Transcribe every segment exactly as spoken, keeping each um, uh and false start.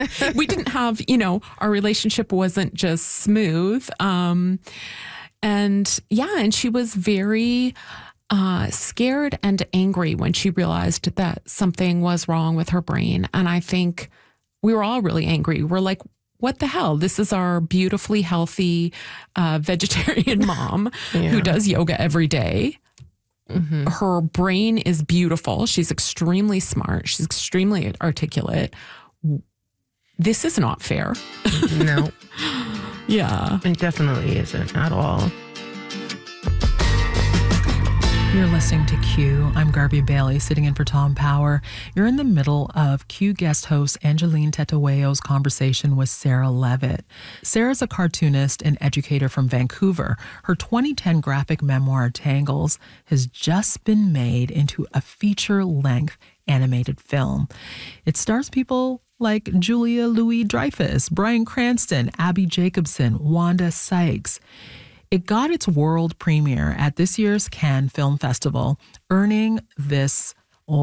we didn't have, you know, our relationship wasn't just smooth. Um, and yeah, and she was very uh, scared and angry when she realized that something was wrong with her brain. And I think we were all really angry. We're like, what the hell? This is our beautifully healthy uh, vegetarian mom yeah. who does yoga every day. Mm-hmm. Her brain is beautiful. She's extremely smart. She's extremely articulate. This is not fair. No. Yeah. It definitely isn't at all. You're listening to Q. I'm Garby Bailey, sitting in for Tom Power. You're in the middle of Q guest host Angeline Tetaweo's conversation with Sarah Levitt. Sarah's a cartoonist and educator from Vancouver. Her twenty ten graphic memoir, Tangles, has just been made into a feature-length animated film. It stars people like Julia Louis-Dreyfus, Bryan Cranston, Abby Jacobson, Wanda Sykes. It got its world premiere at this year's Cannes Film Festival, earning this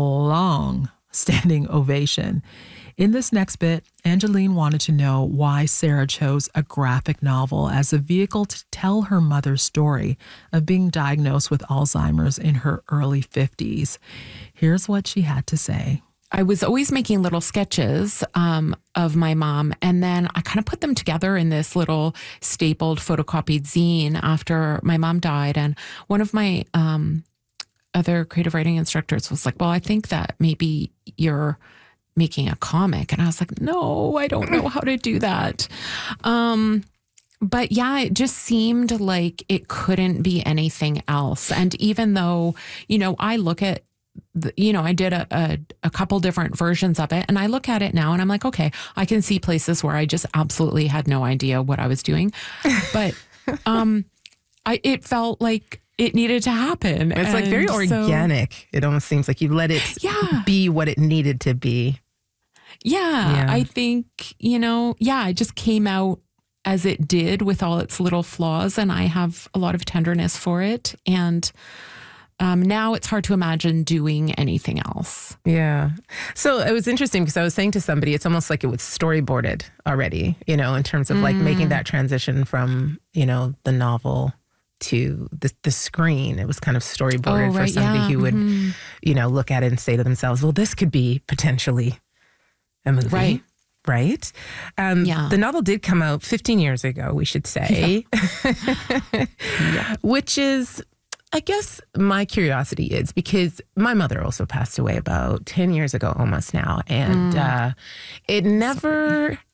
long standing ovation. In this next bit, Angeline wanted to know why Sarah chose a graphic novel as a vehicle to tell her mother's story of being diagnosed with Alzheimer's in her early fifties. Here's what she had to say. I was always making little sketches um, of my mom, and then I kind of put them together in this little stapled photocopied zine after my mom died. And one of my um, other creative writing instructors was like, well, I think that maybe you're making a comic. And I was like, no, I don't know how to do that. Um, but yeah, it just seemed like it couldn't be anything else. And even though, you know, I look at you know, I did a, a, a couple different versions of it, and I look at it now and I'm like, okay, I can see places where I just absolutely had no idea what I was doing. But um, I it felt like it needed to happen. It's and like very organic. So, it almost seems like you let it yeah. be what it needed to be. Yeah, yeah, I think, you know, yeah, it just came out as it did with all its little flaws, and I have a lot of tenderness for it. And Um, now it's hard to imagine doing anything else. Yeah. So it was interesting because I was saying to somebody, it's almost like it was storyboarded already, you know, in terms of mm. like making that transition from, you know, the novel to the, the screen. It was kind of storyboarded oh, right, for somebody yeah. who would, mm-hmm. you know, look at it and say to themselves, well, this could be potentially a movie. Right. Right. Um, yeah. The novel did come out fifteen years ago, we should say, yeah. yeah. which is... I guess my curiosity is because my mother also passed away about ten years ago almost now. And mm. uh, it never Sorry.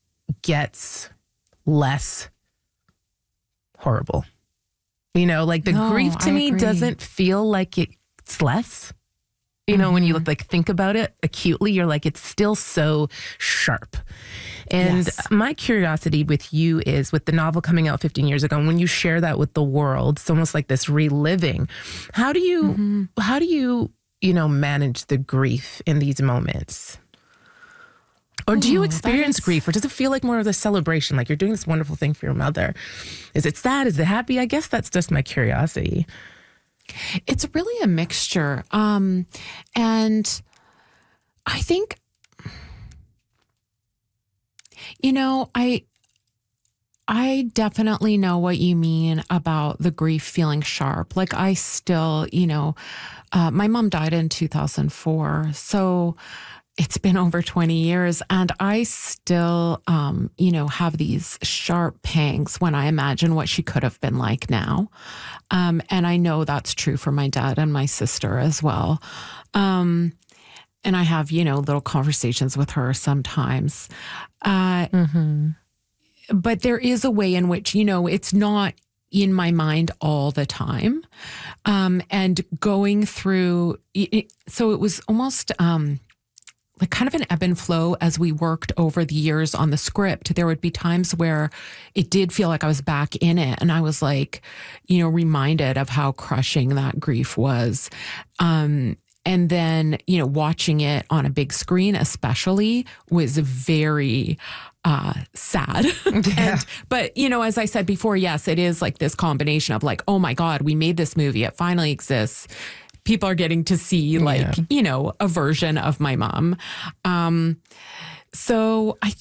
gets less horrible. You know, like the no, grief to I me agree. doesn't feel like it's less. You know, mm-hmm. when you look, like think about it acutely, you're like, it's still so sharp. And yes. my curiosity with you is with the novel coming out fifteen years ago, and when you share that with the world, it's almost like this reliving. How do you, mm-hmm. how do you, you know, manage the grief in these moments? Or do you experience is... grief, or does it feel like more of a celebration? Like you're doing this wonderful thing for your mother. Is it sad? Is it happy? I guess that's just my curiosity. It's really a mixture. Um, and I think, you know, I I definitely know what you mean about the grief feeling sharp. Like I still, you know, uh, my mom died in two thousand four. So it's been over twenty years, and I still, um, you know, have these sharp pangs when I imagine what she could have been like now. Um, and I know that's true for my dad and my sister as well. Um, and I have, you know, little conversations with her sometimes. Uh, mm-hmm. But there is a way in which, you know, it's not in my mind all the time. Um, and going through, it, so it was almost... Um, like kind of an ebb and flow as we worked over the years on the script. There would be times where it did feel like I was back in it, and I was like, you know, reminded of how crushing that grief was. Um, and then, you know, watching it on a big screen especially was very uh, sad. Yeah. and, but, you know, as I said before, yes, it is like this combination of like, oh my God, we made this movie. It finally exists. People are getting to see like, yeah. you know, a version of my mom. Um, So I